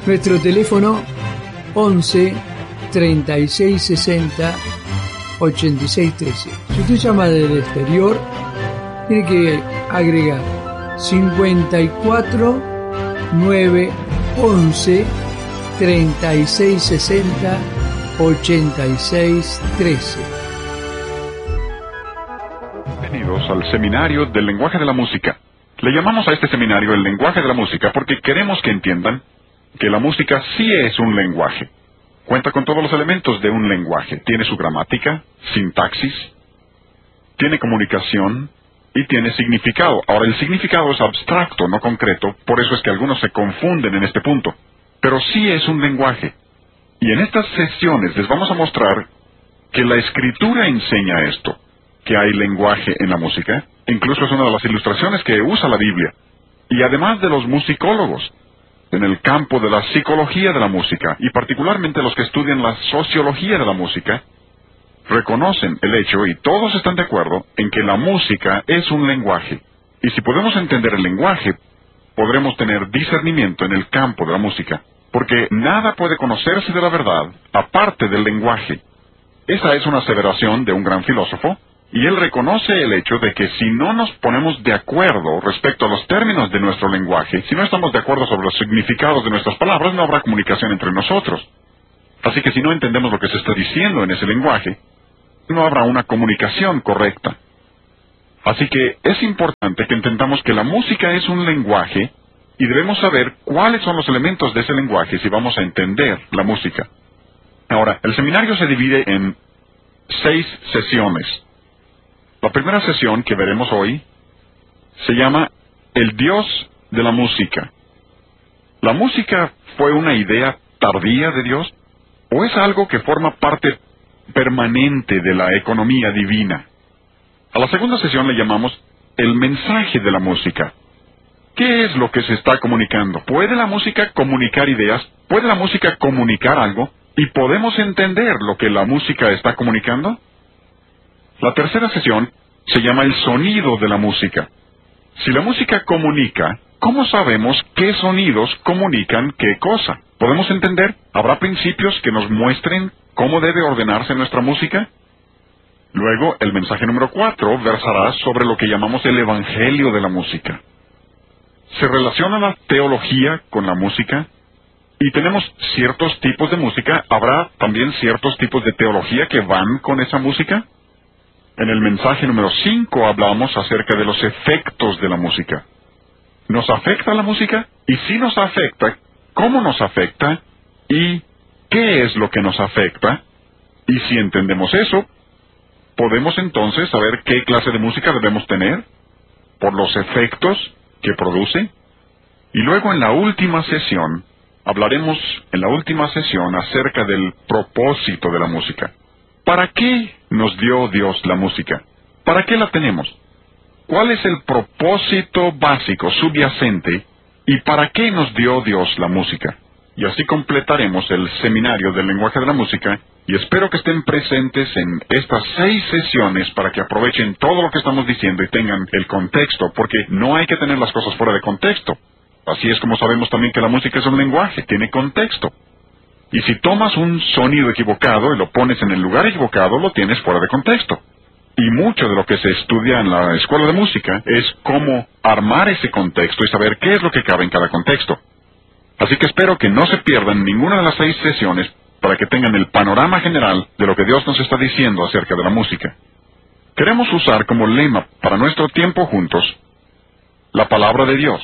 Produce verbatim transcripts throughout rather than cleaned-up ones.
Nuestro teléfono once treinta y seis sesenta ochenta y seis trece. Si usted llama del exterior, tiene que agregar cincuenta y cuatro nueve once treinta y seis sesenta ochenta y seis trece. Bienvenidos al seminario del lenguaje de la música. Le llamamos a este seminario el lenguaje de la música porque queremos que entiendan que la música sí es un lenguaje. Cuenta con todos los elementos de un lenguaje. Tiene su gramática, sintaxis, tiene comunicación y tiene significado. Ahora, el significado es abstracto, no concreto, por eso es que algunos se confunden en este punto. Pero sí es un lenguaje. Y en estas sesiones les vamos a mostrar que la Escritura enseña esto, que hay lenguaje en la música. Incluso es una de las ilustraciones que usa la Biblia. Y además de los musicólogos, en el campo de la psicología de la música, y particularmente los que estudian la sociología de la música, reconocen el hecho, y todos están de acuerdo, en que la música es un lenguaje. Y si podemos entender el lenguaje, podremos tener discernimiento en el campo de la música, porque nada puede conocerse de la verdad aparte del lenguaje. Esa es una aseveración de un gran filósofo, y él reconoce el hecho de que si no nos ponemos de acuerdo respecto a los términos de nuestro lenguaje, si no estamos de acuerdo sobre los significados de nuestras palabras, no habrá comunicación entre nosotros. Así que si no entendemos lo que se está diciendo en ese lenguaje, no habrá una comunicación correcta. Así que es importante que entendamos que la música es un lenguaje y debemos saber cuáles son los elementos de ese lenguaje si vamos a entender la música. Ahora, el seminario se divide en seis sesiones. La primera sesión que veremos hoy se llama El Dios de la música. ¿La música fue una idea tardía de Dios o es algo que forma parte permanente de la economía divina? A la segunda sesión le llamamos El mensaje de la música. ¿Qué es lo que se está comunicando? ¿Puede la música comunicar ideas? ¿Puede la música comunicar algo? ¿Y podemos entender lo que la música está comunicando? La tercera sesión se llama El sonido de la música. Si la música comunica, ¿cómo sabemos qué sonidos comunican qué cosa? ¿Podemos entender? ¿Habrá principios que nos muestren cómo debe ordenarse nuestra música? Luego, el mensaje número cuatro versará sobre lo que llamamos el evangelio de la música. ¿Se relaciona la teología con la música? Y tenemos ciertos tipos de música. ¿Habrá también ciertos tipos de teología que van con esa música? En el mensaje número cinco hablamos acerca de los efectos de la música. ¿Nos afecta la música? Y si nos afecta, ¿cómo nos afecta? ¿Y qué es lo que nos afecta? Y si entendemos eso, podemos entonces saber qué clase de música debemos tener por los efectos que produce. Y luego en la última sesión, hablaremos en la última sesión acerca del propósito de la música. ¿Para qué nos dio Dios la música? ¿Para qué la tenemos? ¿Cuál es el propósito básico, subyacente, y para qué nos dio Dios la música? Y así completaremos el seminario del lenguaje de la música, y espero que estén presentes en estas seis sesiones para que aprovechen todo lo que estamos diciendo y tengan el contexto, porque no hay que tener las cosas fuera de contexto. Así es como sabemos también que la música es un lenguaje, tiene contexto. Y si tomas un sonido equivocado y lo pones en el lugar equivocado, lo tienes fuera de contexto. Y mucho de lo que se estudia en la escuela de música es cómo armar ese contexto y saber qué es lo que cabe en cada contexto. Así que espero que no se pierdan ninguna de las seis sesiones para que tengan el panorama general de lo que Dios nos está diciendo acerca de la música. Queremos usar como lema para nuestro tiempo juntos la palabra de Dios.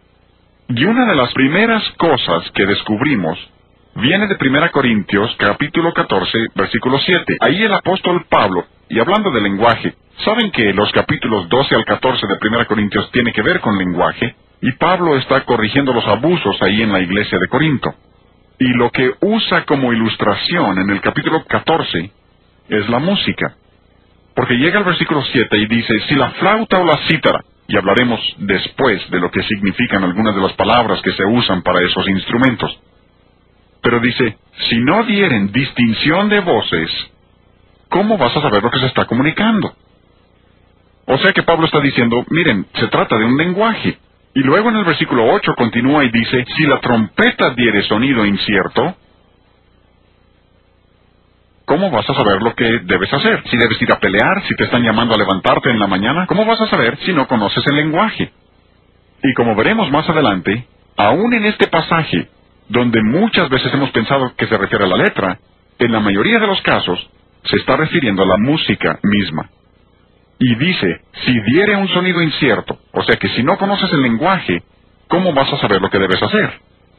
Y una de las primeras cosas que descubrimos viene de Primera Corintios, capítulo catorce, versículo siete. Ahí el apóstol Pablo, y hablando de lenguaje, ¿saben que los capítulos doce al catorce de Primera Corintios tiene que ver con lenguaje? Y Pablo está corrigiendo los abusos ahí en la iglesia de Corinto. Y lo que usa como ilustración en el capítulo catorce es la música. Porque llega al versículo siete y dice, si la flauta o la cítara, y hablaremos después de lo que significan algunas de las palabras que se usan para esos instrumentos. Pero dice, si no dieren distinción de voces, ¿cómo vas a saber lo que se está comunicando? O sea que Pablo está diciendo, miren, se trata de un lenguaje. Y luego en el versículo ocho continúa y dice, si la trompeta diere sonido incierto, ¿cómo vas a saber lo que debes hacer? Si debes ir a pelear, si te están llamando a levantarte en la mañana, ¿cómo vas a saber si no conoces el lenguaje? Y como veremos más adelante, aún en este pasaje, donde muchas veces hemos pensado que se refiere a la letra, en la mayoría de los casos, se está refiriendo a la música misma. Y dice, si diere un sonido incierto, o sea que si no conoces el lenguaje, ¿cómo vas a saber lo que debes hacer?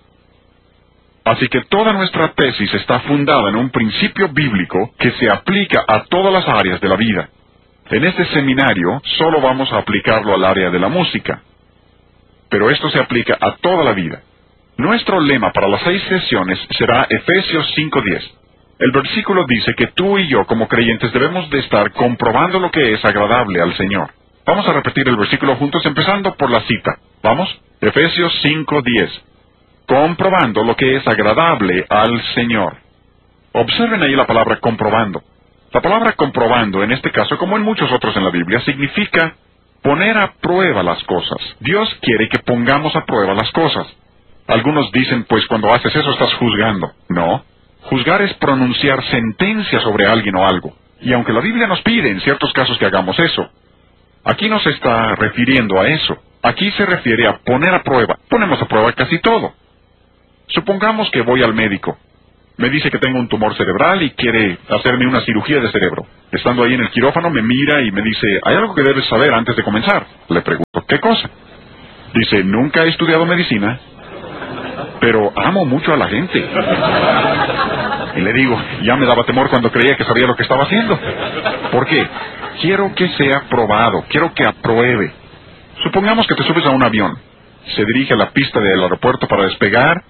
Así que toda nuestra tesis está fundada en un principio bíblico que se aplica a todas las áreas de la vida. En este seminario solo vamos a aplicarlo al área de la música, pero esto se aplica a toda la vida. Nuestro lema para las seis sesiones será Efesios cinco diez. El versículo dice que tú y yo como creyentes debemos de estar comprobando lo que es agradable al Señor. Vamos a repetir el versículo juntos empezando por la cita. ¿Vamos? Efesios cinco diez. Comprobando lo que es agradable al Señor. Observen ahí la palabra comprobando. La palabra comprobando, en este caso, como en muchos otros en la Biblia, significa poner a prueba las cosas. Dios quiere que pongamos a prueba las cosas. Algunos dicen, pues cuando haces eso estás juzgando. No. Juzgar es pronunciar sentencia sobre alguien o algo. Y aunque la Biblia nos pide en ciertos casos que hagamos eso, aquí no se está refiriendo a eso. Aquí se refiere a poner a prueba. Ponemos a prueba casi todo. Supongamos que voy al médico. Me dice que tengo un tumor cerebral y quiere hacerme una cirugía de cerebro. Estando ahí en el quirófano me mira y me dice, ¿hay algo que debes saber antes de comenzar? Le pregunto, ¿qué cosa? Dice, nunca he estudiado medicina, pero amo mucho a la gente. Y le digo, ya me daba temor cuando creía que sabía lo que estaba haciendo. ¿Por qué? Quiero que sea probado, quiero que apruebe. Supongamos que te subes a un avión, se dirige a la pista del aeropuerto para despegar,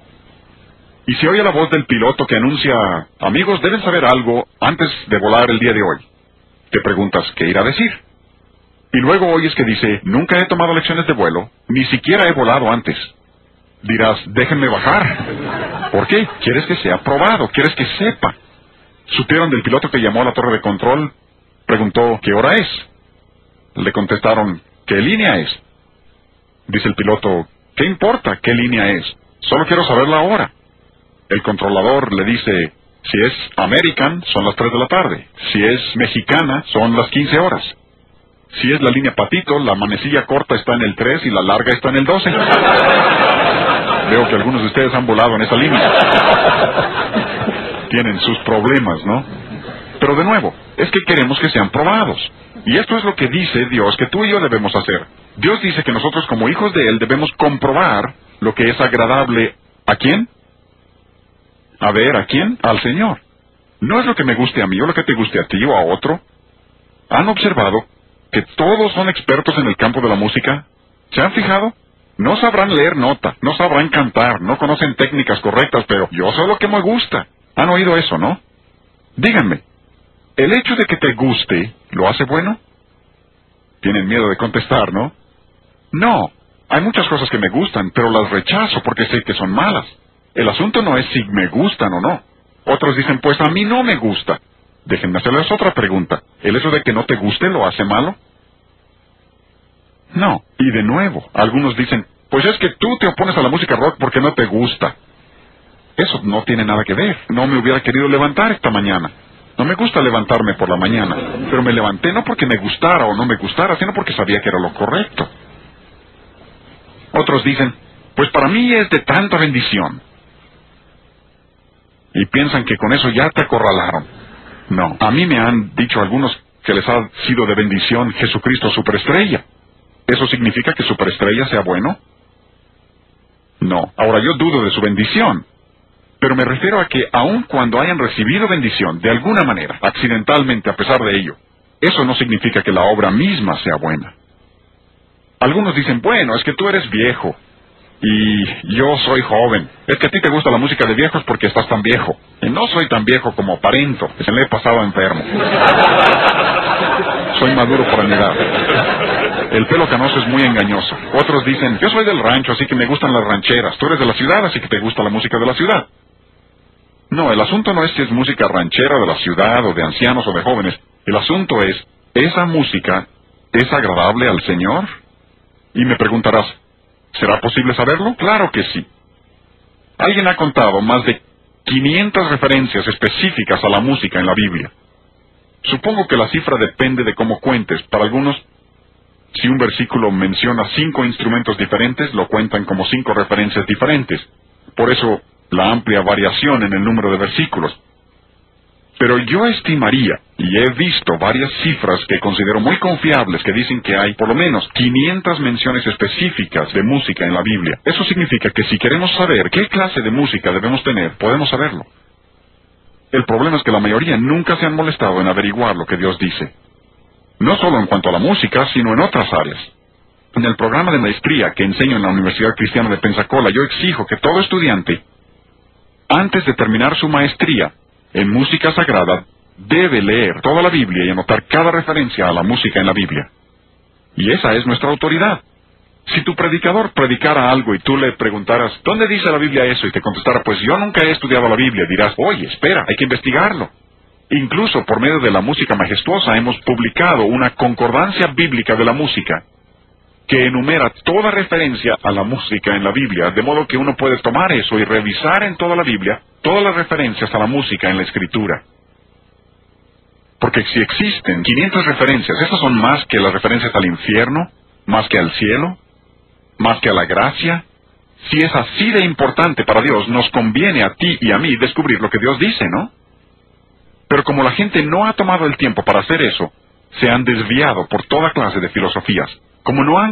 y se oye la voz del piloto que anuncia, amigos, deben saber algo antes de volar el día de hoy. Te preguntas, ¿qué irá a decir? Y luego oyes que dice, nunca he tomado lecciones de vuelo, ni siquiera he volado antes. Dirás, déjenme bajar. ¿Por qué? ¿Quieres que sea probado? ¿Quieres que sepa? ¿Supieron del piloto que llamó a la torre de control? Preguntó, ¿qué hora es? Le contestaron, ¿qué línea es? Dice el piloto, ¿qué importa qué línea es? Solo quiero saber la hora. El controlador le dice, si es American, son las tres de la tarde. Si es mexicana, son las quince horas. Si es la línea Patito, la manecilla corta está en el tres y la larga está en el doce. Veo que algunos de ustedes han volado en esa línea. Tienen sus problemas, ¿no? Pero de nuevo, es que queremos que sean probados. Y esto es lo que dice Dios que tú y yo debemos hacer. Dios dice que nosotros como hijos de Él debemos comprobar lo que es agradable. ¿A quién? A ver, ¿a quién? Al Señor. No es lo que me guste a mí o lo que te guste a ti o a otro. ¿Han observado que todos son expertos en el campo de la música? ¿Se han fijado? No sabrán leer nota, no sabrán cantar, no conocen técnicas correctas, pero yo sé lo que me gusta. ¿Han oído eso, no? Díganme, ¿el hecho de que te guste lo hace bueno? Tienen miedo de contestar, ¿no? No, hay muchas cosas que me gustan, pero las rechazo porque sé que son malas. El asunto no es si me gustan o no. Otros dicen, pues a mí no me gusta. Déjenme hacerles otra pregunta. ¿El hecho de que no te guste lo hace malo? No. Y de nuevo, algunos dicen, pues es que tú te opones a la música rock porque no te gusta. Eso no tiene nada que ver. No me hubiera querido levantar esta mañana. No me gusta levantarme por la mañana, pero me levanté no porque me gustara o no me gustara, sino porque sabía que era lo correcto. Otros dicen, pues para mí es de tanta bendición. Y piensan que con eso ya te acorralaron. No, a mí me han dicho algunos que les ha sido de bendición Jesucristo superestrella. ¿Eso significa que superestrella sea bueno? No, ahora yo dudo de su bendición. Pero me refiero a que aun cuando hayan recibido bendición, de alguna manera, accidentalmente a pesar de ello, eso no significa que la obra misma sea buena. Algunos dicen, bueno, es que tú eres viejo. Y yo soy joven. Es que a ti te gusta la música de viejos porque estás tan viejo. Y no soy tan viejo como aparento, que se me he pasado enfermo. Soy maduro por mi edad. El pelo canoso es muy engañoso. Otros dicen, yo soy del rancho, así que me gustan las rancheras. Tú eres de la ciudad, así que te gusta la música de la ciudad. No, el asunto no es si es música ranchera de la ciudad, o de ancianos, o de jóvenes. El asunto es, ¿esa música es agradable al Señor? Y me preguntarás, ¿Será posible saberlo? Claro que sí. Alguien ha contado más de quinientas referencias específicas a la música en la Biblia. Supongo que la cifra depende de cómo cuentes. Para algunos, si un versículo menciona cinco instrumentos diferentes, lo cuentan como cinco referencias diferentes. Por eso, la amplia variación en el número de versículos. Pero yo estimaría, y he visto varias cifras que considero muy confiables que dicen que hay por lo menos quinientas menciones específicas de música en la Biblia. Eso significa que si queremos saber qué clase de música debemos tener, podemos saberlo. El problema es que la mayoría nunca se han molestado en averiguar lo que Dios dice. No solo en cuanto a la música, sino en otras áreas. En el programa de maestría que enseño en la Universidad Cristiana de Pensacola, yo exijo que todo estudiante, antes de terminar su maestría en música sagrada, debe leer toda la Biblia y anotar cada referencia a la música en la Biblia. Y esa es nuestra autoridad. Si tu predicador predicara algo y tú le preguntaras, ¿dónde dice la Biblia eso? Y te contestara, pues yo nunca he estudiado la Biblia, dirás, oye, espera, hay que investigarlo. Incluso por medio de la música majestuosa hemos publicado una concordancia bíblica de la música que enumera toda referencia a la música en la Biblia, de modo que uno puede tomar eso y revisar en toda la Biblia todas las referencias a la música en la Escritura. Porque si existen quinientas referencias, esas son más que las referencias al infierno, más que al cielo, más que a la gracia. Si es así de importante para Dios, nos conviene a ti y a mí descubrir lo que Dios dice, ¿no? Pero como la gente no ha tomado el tiempo para hacer eso, se han desviado por toda clase de filosofías. Como no han